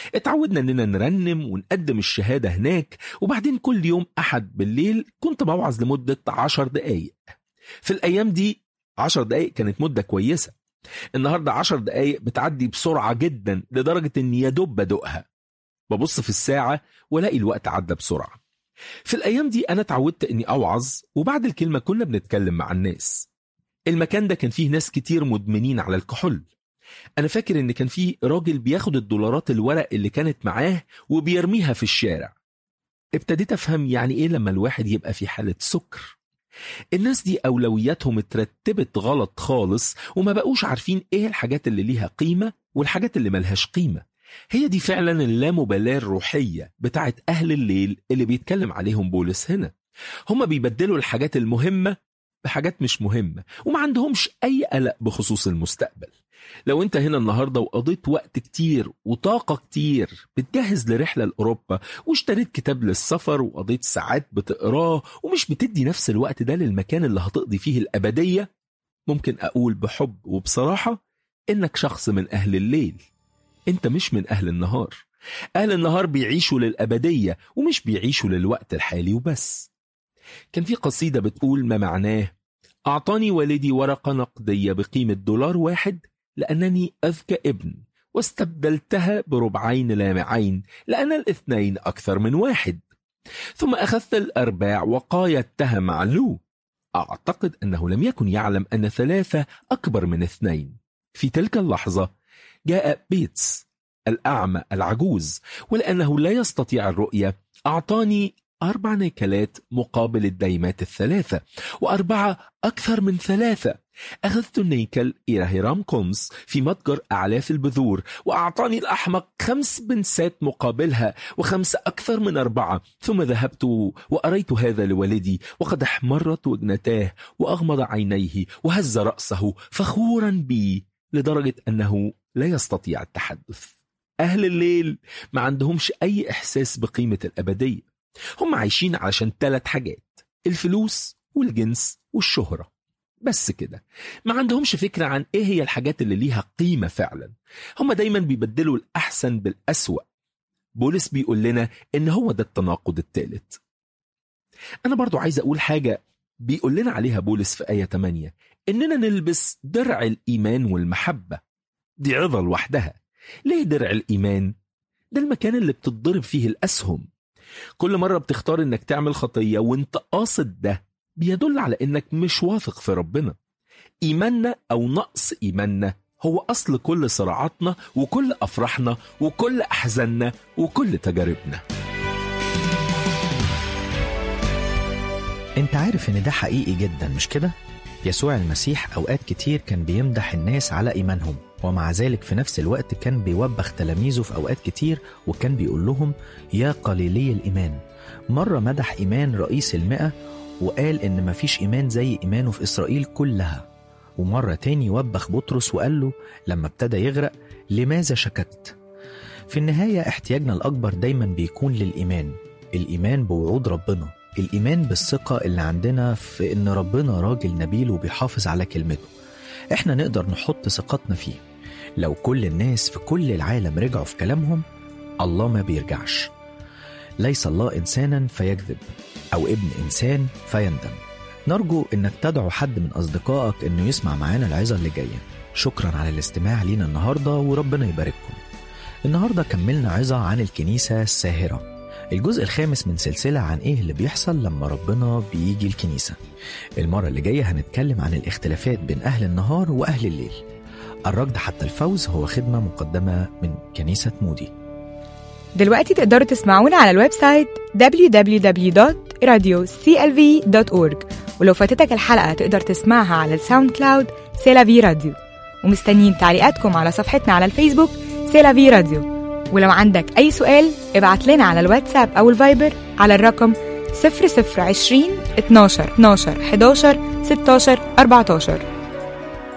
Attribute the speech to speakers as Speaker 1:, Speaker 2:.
Speaker 1: اتعودنا اننا نرنم ونقدم الشهادة هناك، وبعدين كل يوم أحد بالليل كنت بوعظ لمدة 10 دقايق. في الأيام دي 10 دقايق كانت مدة كويسة. النهاردة 10 دقايق بتعدي بسرعة جدا لدرجة اني يدوب بدوقها، ببص في الساعة ولاقي الوقت عدى بسرعة. في الأيام دي أنا اتعودت اني أوعظ، وبعد الكلمة كنا بنتكلم مع الناس. المكان ده كان فيه ناس كتير مدمنين على الكحول. أنا فاكر إن كان فيه راجل بياخد الدولارات الورق اللي كانت معاه وبيرميها في الشارع. ابتديت أفهم يعني إيه لما الواحد يبقى في حالة سكر. الناس دي أولوياتهم اترتبت غلط خالص، وما بقوش عارفين إيه الحاجات اللي ليها قيمة والحاجات اللي ملهاش قيمة. هي دي فعلا اللامبالاة الروحية بتاعت أهل الليل اللي بيتكلم عليهم بولس هنا. هم بيبدلوا الحاجات المهمة بحاجات مش مهمة، وما عندهمش أي قلق بخصوص المستقبل. لو انت هنا النهاردة وقضيت وقت كتير وطاقة كتير بتجهز لرحلة لأوروبا، واشتريت كتاب للسفر وقضيت ساعات بتقراه، ومش بتدي نفس الوقت ده للمكان اللي هتقضي فيه الأبدية، ممكن أقول بحب وبصراحة إنك شخص من أهل الليل. انت مش من أهل النهار. أهل النهار بيعيشوا للأبدية ومش بيعيشوا للوقت الحالي وبس. كان في قصيدة بتقول ما معناه: أعطاني والدي ورقة نقدية بقيمة $1 لأنني أذكى ابن، واستبدلتها ب2 لامعين لأن 2 أكثر من 1. ثم أخذت الأرباع وقايدتها مع لو. أعتقد أنه لم يكن يعلم أن 3 أكبر من 2. في تلك اللحظة جاء بيتس الأعمى العجوز، ولأنه لا يستطيع الرؤية أعطاني 4 نيكلات مقابل الدايمات 3، و4 أكثر من 3. أخذت النيكل إلى هيرام كومس في متجر أعلاف البذور، وأعطاني الأحمق 5 بنسات مقابلها، و5 أكثر من 4. ثم ذهبت وأريت هذا لوالدي، وقد احمرت وجنتاه وأغمض عينيه وهز رأسه فخورا بي لدرجة أنه لا يستطيع التحدث. أهل الليل ما عندهمش أي إحساس بقيمة الأبدية. هم عايشين علشان 3 حاجات: الفلوس والجنس والشهرة، بس كده. ما عندهمش فكرة عن ايه هي الحاجات اللي ليها قيمة فعلا. هم دايما بيبدلوا الأحسن بالأسوأ. بولس بيقول لنا ان هو ده التناقض الثالث. أنا برضو عايز أقول حاجة بيقول لنا عليها بولس في آية 8، إننا نلبس درع الإيمان والمحبة. دي عظة لوحدها. ليه درع الإيمان؟ ده المكان اللي بتضرب فيه الأسهم. كل مرة بتختار إنك تعمل خطية وإنت قاصد ده، بيدل على إنك مش واثق في ربنا. إيماننا أو نقص إيماننا هو أصل كل صراعاتنا وكل أفراحنا وكل أحزاننا وكل تجاربنا.
Speaker 2: انت عارف ان ده حقيقي جدا، مش كده؟ يسوع المسيح أوقات كتير كان بيمدح الناس على إيمانهم، ومع ذلك في نفس الوقت كان بيوبخ تلاميذه في أوقات كتير، وكان بيقول لهم يا قليلي الإيمان. مرة مدح إيمان رئيس 100 وقال إن مفيش إيمان زي إيمانه في إسرائيل كلها. ومرة تاني وبخ بطرس وقال له لما ابتدى يغرق لماذا شككت؟ في النهاية احتياجنا الأكبر دايما بيكون للإيمان، الإيمان بوعود ربنا، الإيمان بالثقة اللي عندنا في إن ربنا راجل نبيل وبيحافظ على كلمته. إحنا نقدر نحط ثقتنا فيه. لو كل الناس في كل العالم رجعوا في كلامهم، الله ما بيرجعش. ليس الله إنسانا فيكذب، أو ابن إنسان فيندم. نرجو إنك تدعو حد من أصدقائك إنه يسمع معانا العظة اللي جاية. شكرا على الاستماع لينا النهاردة، وربنا يبارككم. النهاردة كملنا عظة عن الكنيسة الساهرة، الجزء الخامس من سلسلة عن إيه اللي بيحصل لما ربنا بيجي الكنيسة. المرة اللي جاية هنتكلم عن الاختلافات بين أهل النهار وأهل الليل. الركض حتى الفوز هو خدمة مقدمة من كنيسة مودي.
Speaker 3: دلوقتي تقدروا تسمعونا على الويب سايت www.radioclv.org، ولو فاتتك الحلقة تقدر تسمعها على الساوند كلاود سيلافي راديو. ومستنيين تعليقاتكم على صفحتنا على الفيسبوك سيلافي راديو. ولو عندك أي سؤال ابعت لنا على الواتساب أو الفايبر على الرقم 0020 12 12 11 16 14.